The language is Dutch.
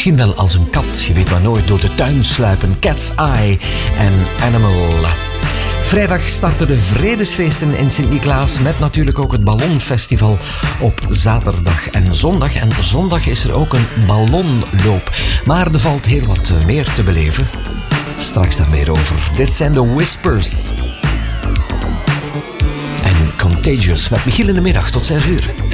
Misschien wel als een kat, je weet maar nooit, door de tuin sluipen. Cat's Eye en Animal. Vrijdag starten de vredesfeesten in Sint-Niklaas met natuurlijk ook het Ballonfestival op zaterdag en zondag. En zondag is er ook een ballonloop. Maar er valt heel wat meer te beleven. Straks daar meer over. Dit zijn de Whispers. En Contagious met Michiel in de middag tot 6 uur.